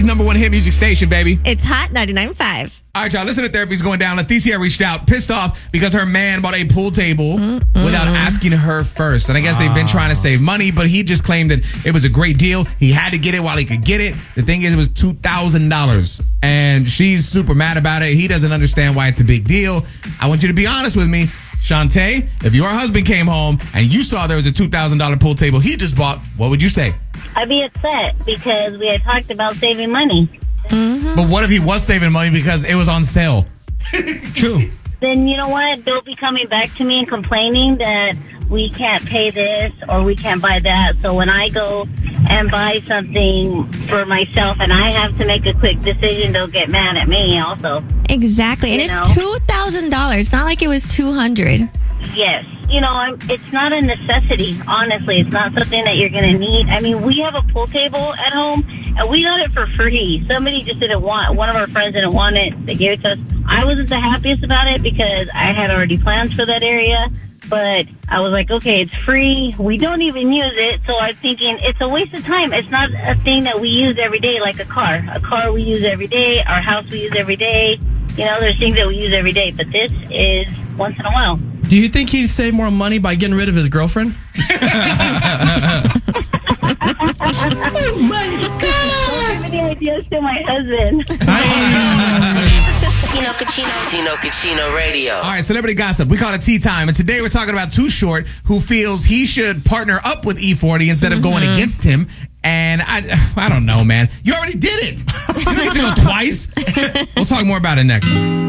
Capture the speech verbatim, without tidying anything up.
number one hit music station, baby. It's Hot ninety-nine point five. All right, y'all, listen to therapy's going down. Leticia reached out, pissed off because her man bought a pool table mm-hmm. without asking her first. And I guess they've been trying to save money, but he just claimed that it was a great deal. He had to get it while he could get it. The thing is, it was two thousand dollars. And she's super mad about it. He doesn't understand why it's a big deal. I want you to be honest with me. Shantae, if your husband came home and you saw there was a two thousand dollars pool table he just bought, what would you say? I'd be upset because we had talked about saving money. Mm-hmm. But what if he was saving money because it was on sale? True. Then you know what? They'll be coming back to me and complaining that we can't pay this or we can't buy that. So when I go and buy something for myself and I have to make a quick decision, they'll get mad at me also. Exactly. And You it's know? two thousand dollars. It's not like it was two hundred dollars. Yes. You know, I'm, it's not a necessity, honestly. It's not something that you're going to need. I mean, we have a pool table at home, and we got it for free. Somebody just didn't want, one of our friends didn't want it. They gave it to us. I wasn't the happiest about it because I had already plans for that area. But I was like, okay, it's free. We don't even use it. So I'm thinking it's a waste of time. It's not a thing that we use every day like a car. A car we use every day. Our house we use every day. You know, there's things that we use every day. But this is once in a while. Do you think he'd save more money by getting rid of his girlfriend? Oh, my God. Don't give any ideas to my husband. Tino Cucino. Tino Cucino Radio. All right, celebrity gossip. We call it tea time. And today we're talking about Too Short, who feels he should partner up with E forty instead of going against him. And I I don't know, man. You already did it. You don't need to go twice. We'll talk more about it next.